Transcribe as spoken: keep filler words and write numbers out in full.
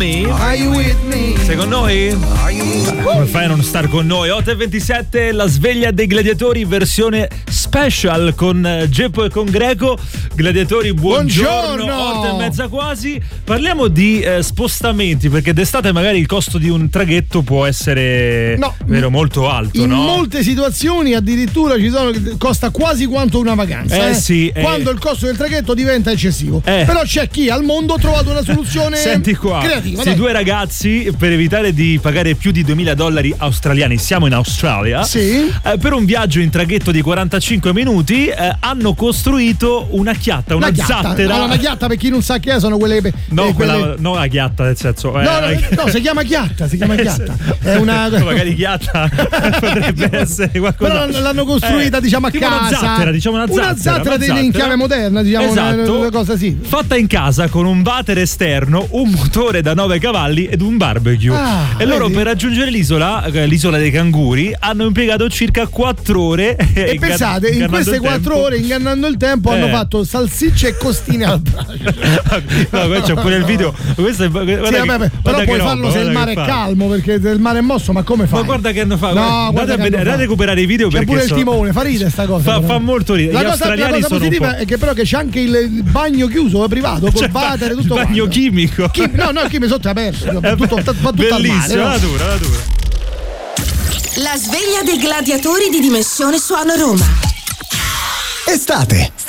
me? Are you with me? Sei con noi? Come fai a non star con noi? otto e ventisette, la sveglia dei gladiatori, versione special con Geppo e con Greco. Gladiatori, buongiorno. Buongiorno. otto e mezza quasi. Parliamo di eh, spostamenti, perché d'estate magari il costo di un traghetto può essere no, vero, molto alto, in no? molte situazioni addirittura ci sono che costa quasi quanto una vacanza. Eh, eh? sì, Quando eh. il costo del traghetto diventa eccessivo. Eh. Però c'è chi al mondo ha trovato una soluzione Senti qua, creativa. questi dai. due ragazzi, per evitare di pagare più di duemila dollari australiani, siamo in Australia, Sì. eh, per un viaggio in traghetto di quarantacinque minuti eh, hanno costruito una chiatta, una, Una chiatta. zattera. Allora, una chiatta, per chi non sa che è, sono quelle. No, eh, quelle... quella, no, la chiatta, nel senso. Eh, No, no, no, si chiama chiatta, si chiama chiatta. È una. Magari chiatta potrebbe essere qualcosa. Però l'hanno costruita, eh, diciamo, a tipo casa. Una zattera, diciamo una zattera. Una zattera, una di- zattera. in chiave moderna, diciamo, esatto. una, una cosa sì. Fatta in casa con un water esterno, un motore da nove cavalli ed un barbecue. Ah, e loro vedi? per raggiungere l'isola, eh, l'isola dei canguri, hanno impiegato circa quattro ore. E pensate, in queste quattro ore, ingannando il tempo, Eh. hanno fatto salsicce e costine al braccio. No, qua c'è pure il video. Questo è, guarda Sì, che, vabbè, guarda però che puoi roba, farlo se il guarda mare è che fa. calmo, perché se il mare è mosso, ma come fai? Ma guarda che hanno fatto. No, guarda, guarda che andate, a, hanno andate a fatto. recuperare i video C'è perché pure il so- timone, fa ridere sta cosa. Fa, però. fa molto ridere. La Gli cosa, la australiani cosa sono un positiva po'. è che però che c'è anche il, il bagno chiuso, privato, col Cioè, water e il tutto bagno quanto. chimico. Chim- no, no, il chimico sotto è aperto, Eh, tutto, va tutto al mare. bellissimo, no? la dura, la dura. La sveglia dei gladiatori di Dimensione Suono Roma. Estate.